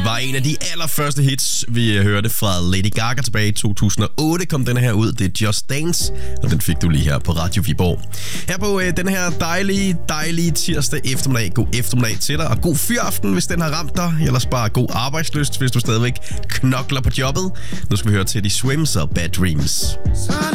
Det var en af de allerførste hits, vi hørte fra Lady Gaga tilbage i 2008. Kom den her ud, det er Just Dance, og den fik du lige her på Radio Viborg. Her på den her dejlige tirsdag eftermiddag. God eftermiddag til dig, og god fyraften, hvis den har ramt dig. Ellers bare god arbejdslyst, hvis du stadigvæk knokler på jobbet. Nu skal vi høre til de Swims og Bad Dreams.